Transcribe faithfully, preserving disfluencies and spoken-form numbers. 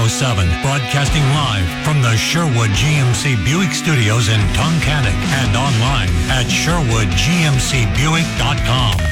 oh seven, broadcasting live from the Sherwood G M C Buick Studios in Tunkhannock and online at sherwood g m c buick dot com.